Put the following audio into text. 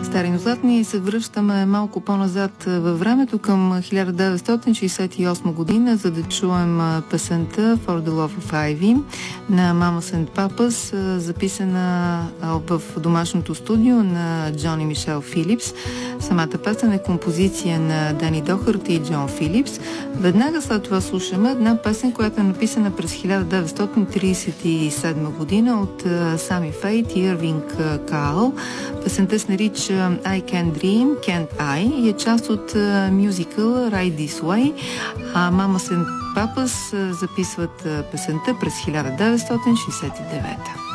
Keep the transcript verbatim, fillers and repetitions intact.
Стари, но златни, се връщаме малко по-назад във времето към хиляда деветстотин шейсет и осма година, за да чуем песента For the Love of Ivy на Mamas and Papas, записана в домашното студио на Джони Мишел Филипс. Самата песен е композиция на Дани Дохърти и Джон Филипс. Веднага след това слушаме една песен, която е написана през хиляда деветстотин тридесет и седма година от Сами Фейт и Ирвинг Кайл. Песента се нарича I Can Dream, Can't I и е част от мюзикъл Ride This Way. А Mamas and Papas записват песента през хиляда деветстотин шейсет и девета.